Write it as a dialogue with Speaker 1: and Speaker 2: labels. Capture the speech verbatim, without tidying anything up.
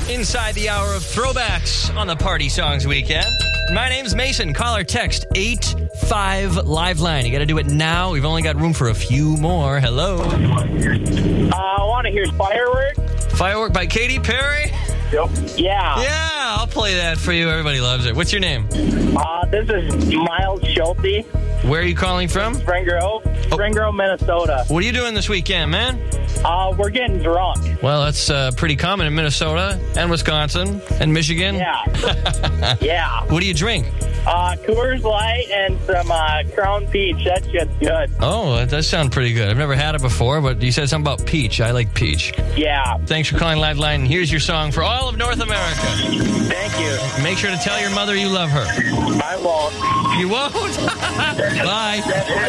Speaker 1: Inside the hour of throwbacks on the Party Songs Weekend. My name's Mason. Call or text eight five Liveline. You got to do it now. We've only got room for a few more. Hello.
Speaker 2: Uh, I want to hear Firework.
Speaker 1: Firework by Katy Perry?
Speaker 2: Yep. Yeah.
Speaker 1: Yeah, I'll play that for you. Everybody loves it. What's your name?
Speaker 2: Uh, this is Miles Schulte,
Speaker 1: Where are you calling from?
Speaker 2: Spring Grove, Spring Grove, Minnesota.
Speaker 1: What are you doing this weekend, man?
Speaker 2: Uh, we're getting drunk.
Speaker 1: Well, that's uh, pretty common in Minnesota and Wisconsin and Michigan.
Speaker 2: Yeah. Yeah.
Speaker 1: What do you drink?
Speaker 2: Uh, Coors Light and some uh, Crown Peach. That shit's good.
Speaker 1: Oh, that does sound pretty good. I've never had it before, but you said something about peach. I like peach.
Speaker 2: Yeah.
Speaker 1: Thanks for calling Liveline. Here's your song for all of North America.
Speaker 2: Thank you.
Speaker 1: Make sure to tell your mother you love her.
Speaker 2: I won't.
Speaker 1: You won't? Bye.